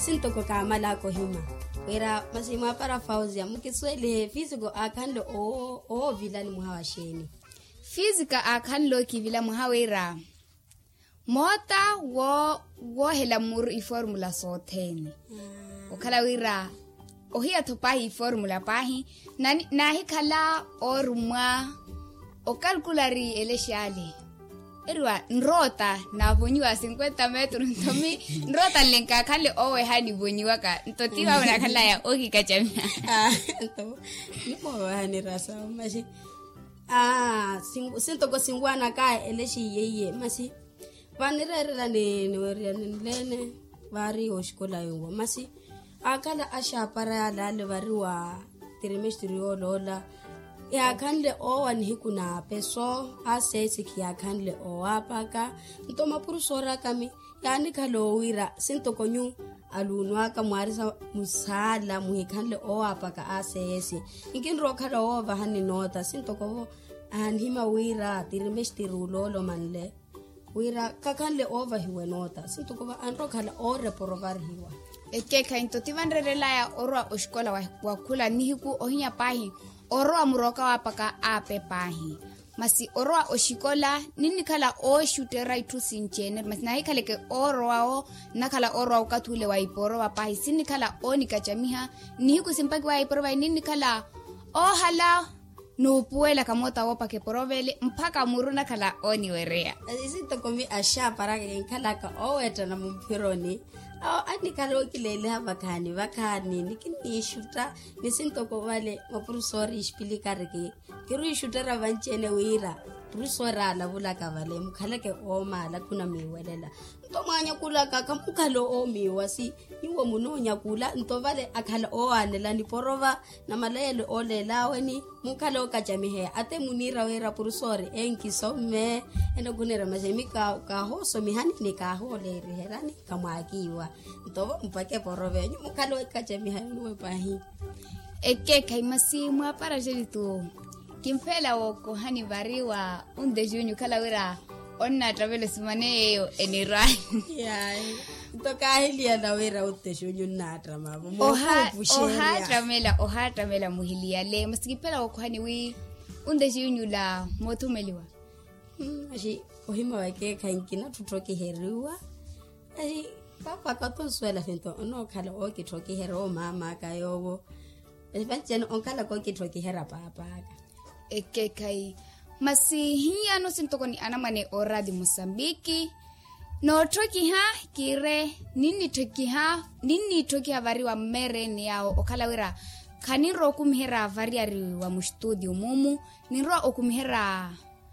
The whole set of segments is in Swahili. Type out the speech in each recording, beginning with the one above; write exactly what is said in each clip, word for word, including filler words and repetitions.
sintoko kama la ko hima wera masima para fauzia mukiswele physical akando o o vilani muhawasheni physical akando kivila muhawera mota wo wo hela mur i formula sothene mm. okhala wira ohia topahi formula pahi na na hikala orumwa o calculari eleshale erwa nrota na vonywa cinquenta metros ntomi nrota lenka kale owe hani vonywa ka ntotiwa una kala ya oki kachamia ah to nimo hani rasa mashi ah sinto ko singwana ka eleshi yeye mashi vanirerela ni ni lene vari oshikola yongo masi akala ashapara lale variwa trimestri olola ya kanle owan hikuna peso asesi kia kanle oapaka ntoma purusora kami yani kalo wira sinto konyu alunwa ka mwarisa musala muhikanle oapaka asesi inkinro kalo ova hani nota sinto ko anhima wira trimestri ulolo manle wira kakanle over hiwe nota sinto ko anro kala ore porovar hiwa ekeka intotivanrerela ya orwa oshkola wa, wa kula nihiku ohinya pahi orwa muroka wapaka ape pahi masi orwa oshikola nini kala o shutera itu sinchene masi na hikale ke orwa o nakala orwa ukatule wa iporo wa pahi sini kala o nikachamiha nihiku simpaki wa iporo wa nini kala o hala no puela kamota wopa ke porovele mpaka muruna kala oni werea isito komi asha para ke kala ka o eta na mumpironi aw ani kalo kilele habakani bakani nikini shuta nisinto ko vale mapurusori ispili kareke kiru shuta ravanchene wira purusora la bulaka vale mukhaleke o mala kuna miwelela ntomanya kula ka kamukalo o miwasi iwo munonya kula ntovale akhala o anela ni porova na malele olelawe ni mukalo ka jamihe ate munira wera purusori enkiso me eno kunera majemika ka hoso mihani ni ka hole reherani kamakiwa ntovo mpake porove mukalo ka jamihe nuwe pahi eke kaimasi mwa para jelitu kimfela woko hani variwa unde junyu kala wira onna travele sumane yo enirai yeah toka hilia na wira utte junyu natra mabo oha oha tramela oha tramela muhilia le masikipela woko hani wi unde junyu la motumeliwa hmm ashi ohima wake kankina tutoke heriwa ashi papa katonswela fento ono kala oke toke hero mama kayobo evanchen onkala koke toke hera papa ekekai masi hiya no sintokoni anamane ora di Mosambiki no toki ha kire nini toki ha nini toki avari wa mere ni yao okalawira kaniro kumhera variari wa mustudio mumu niro okumhera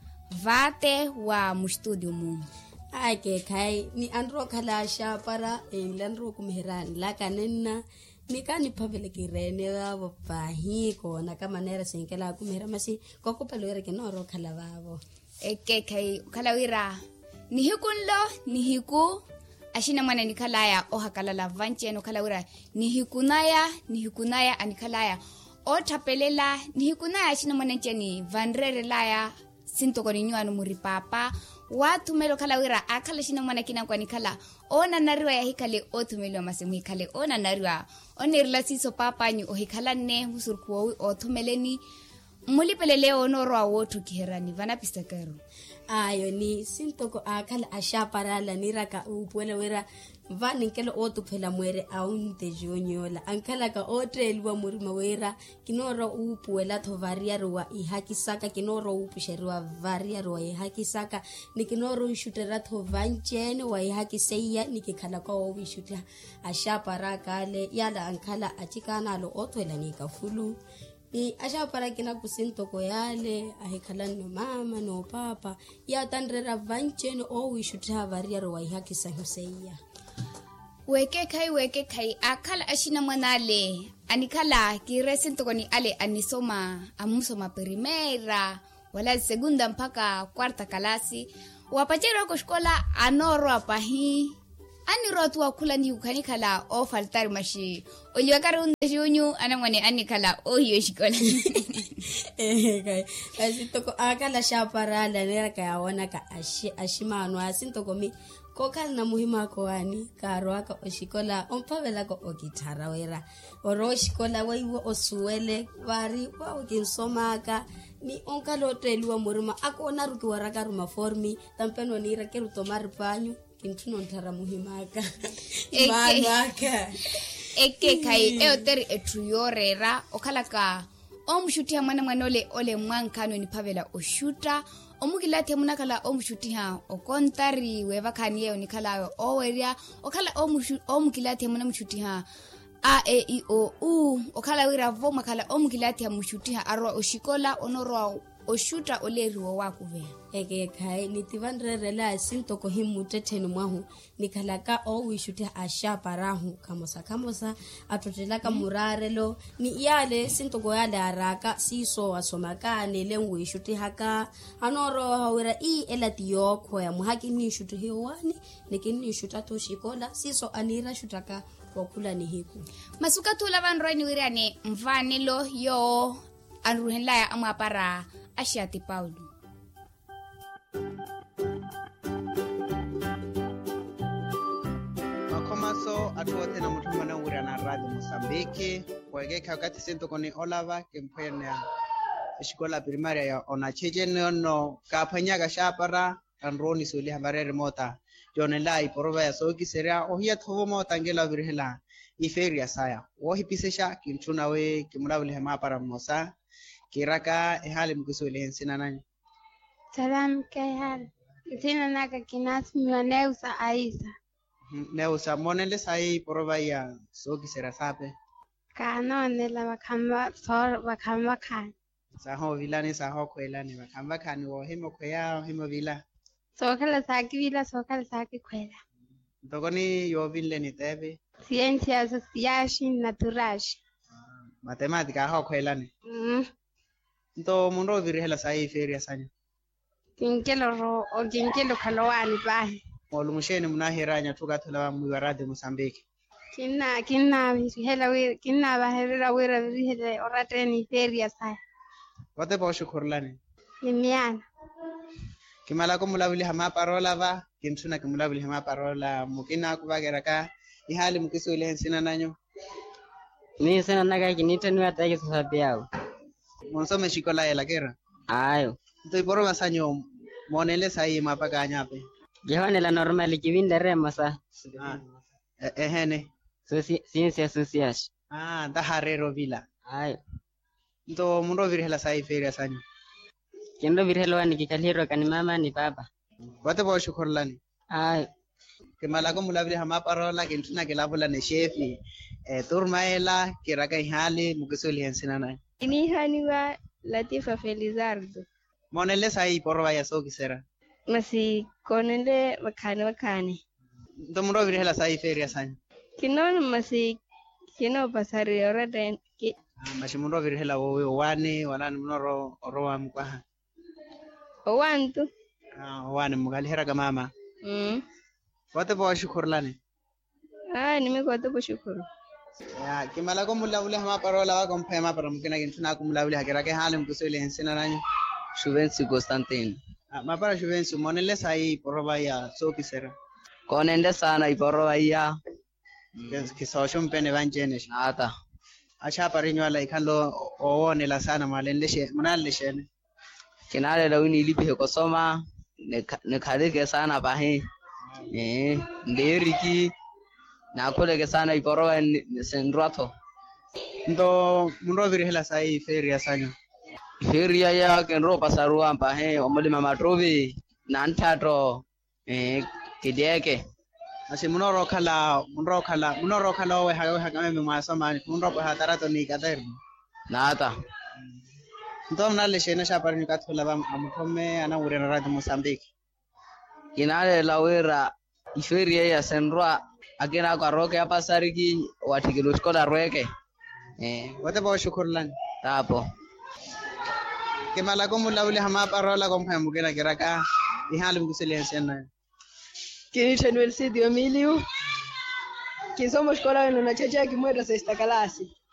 vate wa mustudio mumu ake kai ni andro kalasha para elandro kumhera la kanenna nikani pavele kirene wabo pahi kona kama nera senkela kumera masi kokopelo yere kenoro kala wabo eke kai kala wira nihikunlo nihiku ashina mwana nikalaya ohakala la vanche no kala wira nihikunaya nihikunaya anikalaya o tapelela nihikunaya ashina mwana cheni vanrere laya sinto koninywa no muripapa watu melo kala wira akala shina mwana kina kwa nikala ona nariwa ya hikale otumelo masemu hikale ona nariwa onirla siso papa nyu ohikala ne musurkuo otumeleni mulipelele onoro awotu kiherani vana pisakero ayo ni sintoko akala ashaparala niraka upwele wira vani nkelo otu pela mwere aunte jonyola ankala ka otrelwa murima wira kinoro upwela to variarwa ihakisaka kinoro upusherwa variarwa ihakisaka nikinoro ishutera to vanchene wa ihakiseya nikikala kwa obishuta ashapara kale yala ankala achikana lo otwela nikafulu ni ashapara kina kusintoko yale ahikala no mama no papa ya tandrera vanchene o ishuta variarwa ihakisaka seya weke kai weke kai akala ashina mwanale anikala kiresinto koni ale anisoma amusoma primera wala segunda mpaka cuarta kalasi wapachero ko shkola anoro apahi aniro tu akula ni ukanikala o faltar mashi oliwakara unde junyu anamwane anikala o hiyo shkola eh kai asintoko akala shaparala nera ka yaona ka ashimano asintoko mi koka na muhima ko ani karo aka oshikola ompavela ko ogitara wera oro shikola waiwo osuele vari wa okinsomaka ni onkalotelwa murima akona ruki waraka ruma formi tampeno ni rakeru tomar panyu kintuno ntara muhimaka imanaka eke kai eoteri etuyorera okalaka omshuti mwana mwana ole ole mwankano ni pavela oshuta omukilate munakala omshutiha okontari wevakaniye nikala oweria okala omshu omukilate muna mshutiha a e i o u okala wira voma kala omukilate mshutiha arwa oshikola onoro oshuta oleriwo wakuve eke kai nitivandrerela sintoko himuteteni mwahu nikalaka o wishutia ashaparahu kamosa kamosa atotelaka murarelo ni yale sintoko yale araka siso wasomakane lengu ishuti haka anoro hawira i elatiyo kwa muhaki ni shuti hiwani nikini shuta to shikola siso anira shutaka wakula ni hiku masuka tula vanroi ni wirane mvanelo yo anruhenla ya amapara Ashati Paulo. Makomaso atuote na mtu mwana ura na radio Mozambique kwegeka wakati sento koni Olava kempena shikola primaria ya onacheje no kapanyaga shapara anroni suli habare remota jonela iporova ya soki seria ohia thomo tangela virhela iferia saya ohi pisesha kintuna we kimulawile hema para mosa kiraka ehali mkusuli hensina nani salam kayal tina naka kinas mioneusa aisa neusa monele sai porova ya soki sera sape kano nela wakamba sor wakamba kan saho vilani saho kwelani wakamba kan wo himo kwea himo vila sokala saki vila sokala saki kwela tokoni yo vile ni tebe ciencias sociales naturales matemática ho kwelani mm Nto mundo virhela sai feria sanya. Kinkelo ro o kinkelo kalowani bae. Olumusheni munahiranya tugathola muwarade Mozambique. Kinna kinna virhela we kinna bahera wera virhela orateni feria sai. Wate pa shukurlani. Nimiana. Kimala ko mulawili hama parola va kimsuna kimulawili hama parola mukina kubagera ka ihali mukisule hensina nanyo. Ni sana naga kinita ni atake sababu yao. Monsome shikola ela kera. Ayo. Nto iporo masanyo monele sai mapaka nyape. Jehone la normal kivinda remasa. Ah. Ehene. So ciencia socias. Ah, da harero vila. Ayo. Nto mundo virhela sai feria sanyo. Kendo virhelo ani kikaliro kani mama ni baba. Wate pa shukurlani. Ayo. Kimala ko mulawili hama parola kintuna kilabula ne chefi. Eh turmaela kiraka ihali mukisuli hensina nanyo. Ini haniwa Latifa Felizardo. Monele sai porwa ya soki sera. Masi konende wakane wakane. Ndomuro virhela sai feria sanya. Kinon masi kino pasari orada ki. Mashi mundo virhela wo wane walani munoro rowa mkwaha. Owantu. Ah wane mugalihera kama mama. Mm. Wate pa shukurlani. Ah nimekuwa kwa shukuru. Ya kimala ko mulawuli hama parola wa kompema para mkina kintuna ko mulawuli hakira ke halim kusule hensina nanyo. Shuvensi Constantine. Ah mapara Shuvensi monele sai porwa ya soki sera. Konende sana iporwa ya. Kisosho mpene vanjenesh. Ata. Acha parinyo ala ikalo oone la sana malendeshe munaleshe. Kinale lawini ilipe kusoma ne kadeke sana bahe. Eh nderiki na kule ke sana iporwa sendrato. Ndo mundo virhela sai feria sanyo. Feria ya kenro pasarua bahe omole mama trovi nantato eh kideke. Asi munoro kala munoro kala munoro kala we hayo hakame mwasoma munoro pa hatarato ni kader. Nata. Ndo mnaleshe na shapari ni kathola ba amthome ana urena radio Mozambique. Kinale lawera iferia ya senrua agena kwa roke hapa sariki watikilo skola roke eh wate ba shukurlan tapo kemala ko mulawli hama parola ko mphamu kena kiraka ihali mkusele hensena Kinita University Emilio. Kisomo shkola na chacha kimwenda sexta kalasi.